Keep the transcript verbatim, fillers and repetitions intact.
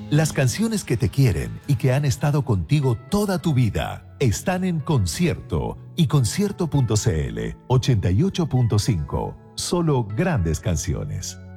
Las canciones que te quieren y que han estado contigo toda tu vida están en Concierto y concierto punto c l ochenta y ocho punto cinco. Solo grandes canciones.